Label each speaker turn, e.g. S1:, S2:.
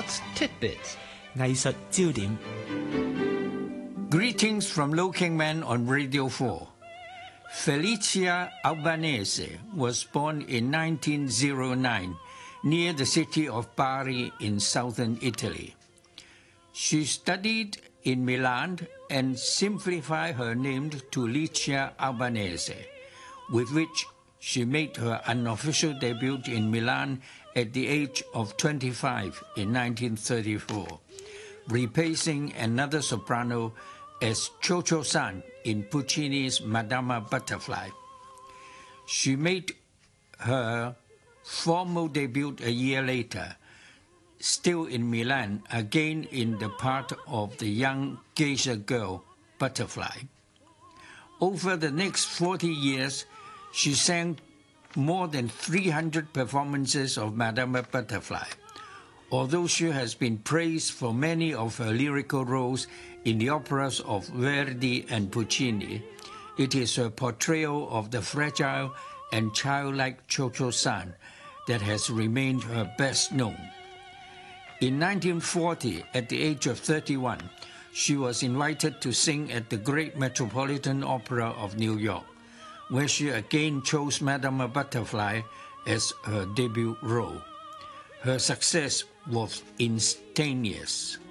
S1: Arts Tidbits.
S2: 藝術焦點。
S3: Greetings from Looking Man on Radio 4. Felicia Albanese was born in 1909 near the city of Bari in southern Italy. She studied in Milan and simplified her name to Licia Albanese, with which she made her unofficial debut in Milan at the age of 25 in 1934, replacing another soprano as Cho-Cho-san in Puccini's Madama Butterfly. She made her formal debut a year later, still in Milan, again in the part of the young geisha girl, Butterfly. Over the next 40 years, she sang more than 300 performances of Madama Butterfly. Although she has been praised for many of her lyrical roles in the operas of Verdi and Puccini, it is her portrayal of the fragile and childlike Cho-Cho-san that has remained her best known. In 1940, at the age of 31, she was invited to sing at the Great Metropolitan Opera of New York, where she again chose Madama Butterfly as her debut role. Her success was instantaneous.